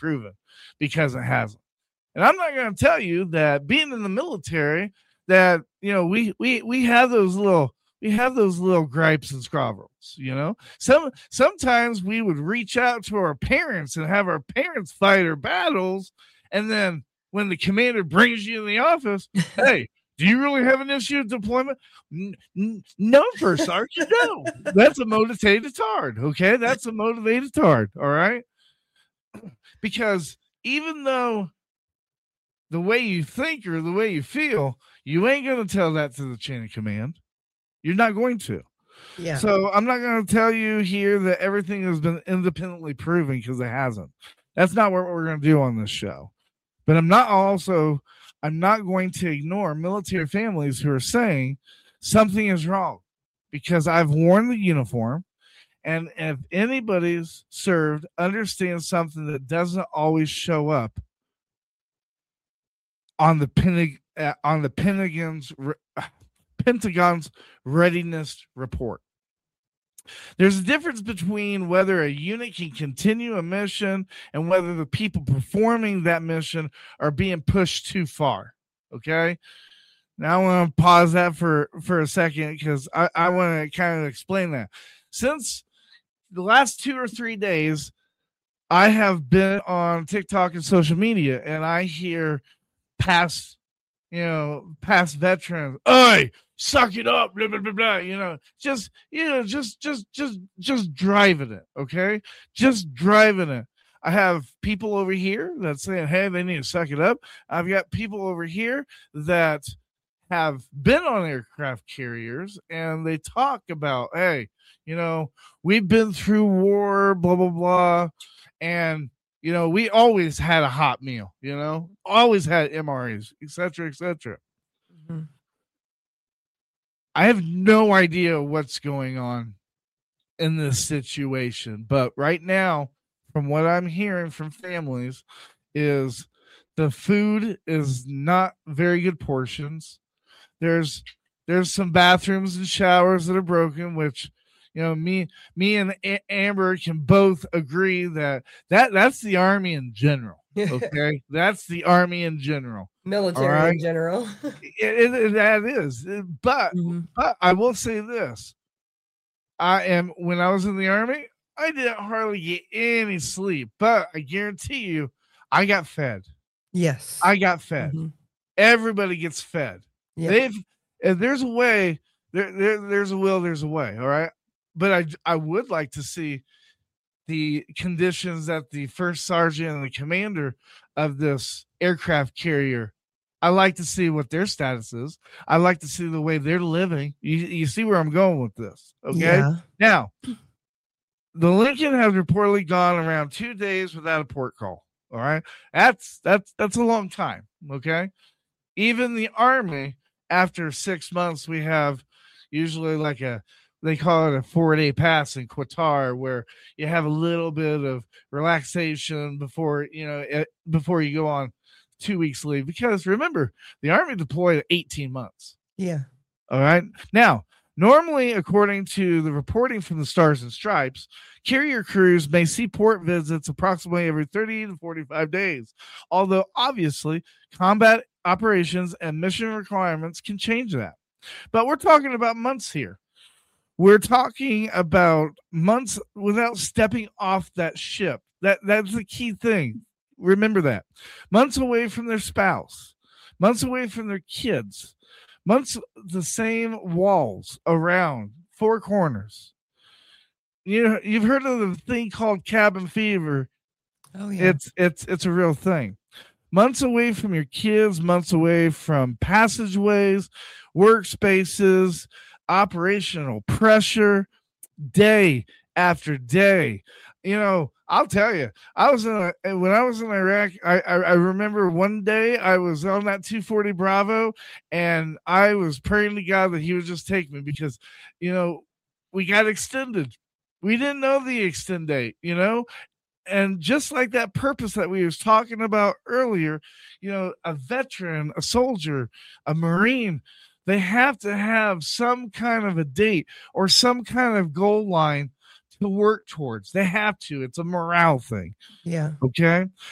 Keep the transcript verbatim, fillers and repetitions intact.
proven, because it hasn't. And I'm not going to tell you that being in the military, that, you know, we we we have those little we have those little gripes and squabbles, you know. Some sometimes we would reach out to our parents and have our parents fight our battles, and then when the commander brings you in the office, hey, do you really have an issue with deployment? N- n- no, First Sergeant, no. That's a motivated tard, okay? That's a motivated tard, all right? Because even though the way you think or the way you feel, you ain't going to tell that to the chain of command. You're not going to. Yeah. So I'm not going to tell you here that everything has been independently proven, because it hasn't. That's not what we're going to do on this show. But I'm not also, I'm not going to ignore military families who are saying something is wrong, because I've worn the uniform. And if anybody's served, understands something that doesn't always show up on the Pentagon, uh, on the Pentagon's uh, Pentagon's readiness report. There's a difference between whether a unit can continue a mission and whether the people performing that mission are being pushed too far. Okay. Now I want to pause that for, for a second, because I, I want to kind of explain that. Since the last two or three days, I have been on TikTok and social media, and I hear past, you know, past veterans, "Hey, suck it up," blah, blah, blah, blah, you know, just, you know, just, just, just, just driving it. Okay. Just driving it. I have people over here that saying, hey, they need to suck it up. I've got people over here that have been on aircraft carriers, and they talk about, hey, you know, we've been through war, blah, blah, blah. And, you know, we always had a hot meal, you know, always had M R Es, et cetera, et cetera. Mm-hmm. I have no idea what's going on in this situation, but right now, from what I'm hearing from families, is the food is not very good portions. There's there's some bathrooms and showers that are broken, which, you know, me me and A- Amber can both agree that, that that's the Army in general. Okay, that's the Army in general. Military right? in general. it, it, that is, but mm-hmm. but I will say this: I am when I was in the Army, I didn't hardly get any sleep, but I guarantee you, I got fed. Yes, I got fed. Mm-hmm. Everybody gets fed. Yep. They've if there's a way, there, there there's a will, there's a way. All right, but I I would like to see the conditions that the first sergeant and the commander of this aircraft carrier, I like to see what their status is. I like to see the way they're living. You, you see where I'm going with this. Okay. Yeah. Now, the Lincoln has reportedly gone around two days without a port call. All right. That's, that's, that's a long time. Okay. Even the Army, after six months, we have usually like a, they call it a four-day pass in Qatar, where you have a little bit of relaxation before, you know, it, before you go on two weeks leave. Because remember, the Army deployed eighteen months. Yeah. All right. Now, normally, according to the reporting from the Stars and Stripes, carrier crews may see port visits approximately every thirty to forty-five days. Although, obviously, combat operations and mission requirements can change that. But we're talking about months here. We're talking about months without stepping off that ship. That that's the key thing. Remember that. Months away from their spouse, months away from their kids, months the same walls around four corners. You know, you've heard of the thing called cabin fever. Oh yeah. It's it's it's a real thing. Months away from your kids, months away from passageways, workspaces, operational pressure, day after day. You know, I'll tell you, I was in a, when I was in Iraq, I, I, I remember one day I was on that two forty Bravo, and I was praying to God that he would just take me, because, you know, we got extended. We didn't know the extend date, you know, and just like that purpose that we was talking about earlier, you know, a veteran, a soldier, a Marine, they have to have some kind of a date or some kind of goal line to work towards. They have to. It's a morale thing. Yeah. Okay.